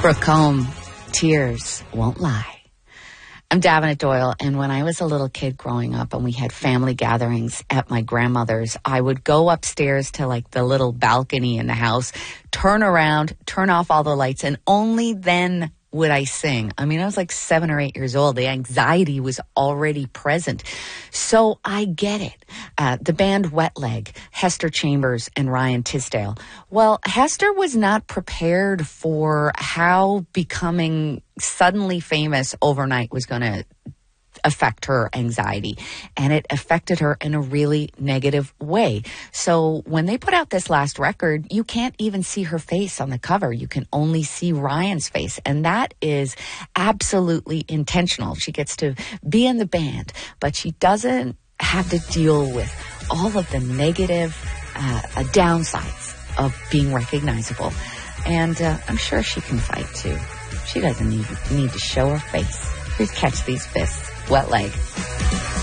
Brooke Combe, tears won't lie. I'm Davenant Doyle, and when I was a little kid growing up and we had family gatherings at my grandmother's, I would go upstairs to like the little balcony in the house, turn around, turn off all the lights, and only then would I sing. I mean, I was like 7 or 8 years old. The anxiety was already present. So I get it. The band Wet Leg, Hester Chambers and Ryan Tisdale. Well, Hester was not prepared for how becoming suddenly famous overnight was going to affect her anxiety, and it affected her in a really negative way. So when they put out this last record, you can't even see her face on the cover. You can only see Ryan's face, and that is absolutely intentional. She gets to be in the band, but she doesn't have to deal with all of the negative downsides of being recognizable. And I'm sure she can fight too. She doesn't need to show her face. Please catch these fists. Wet Leg.